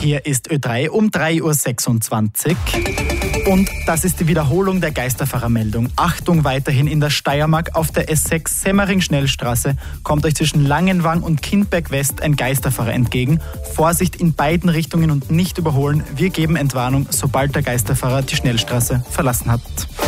Hier ist Ö3 um 3.26 Uhr. Und das ist die Wiederholung der Geisterfahrermeldung. Achtung, weiterhin in der Steiermark auf der S6 Semmering-Schnellstraße kommt euch zwischen Langenwang und Kindberg West ein Geisterfahrer entgegen. Vorsicht in beiden Richtungen und nicht überholen. Wir geben Entwarnung, sobald der Geisterfahrer die Schnellstraße verlassen hat.